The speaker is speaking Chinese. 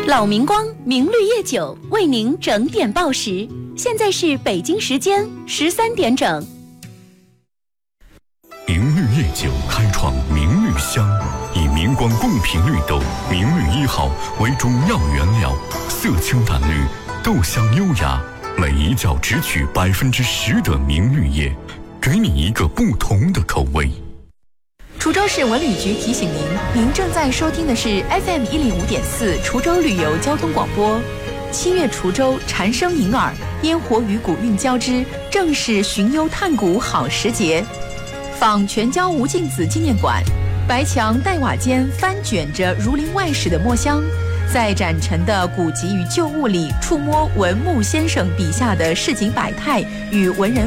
老明光明绿叶酒为您整点报时，现在是北京时间13点整。 明绿叶酒开创明绿香，以明光贡品绿豆明绿1号为中药原料，色清淡绿，豆香优雅，每一窖只取10%的明绿叶，给你一个不同的口味。 滁州市文旅局提醒您正在收听的是 FM 105.4滁州旅游交通广播。7月滁州蝉声迎耳，烟火与古韵交织，正是寻幽探古好时节。访全椒吴敬梓纪念馆，白墙黛瓦间翻卷着儒林外史的墨香，在展陈的古籍与旧物里触摸文牧先生笔下的市井百态与文人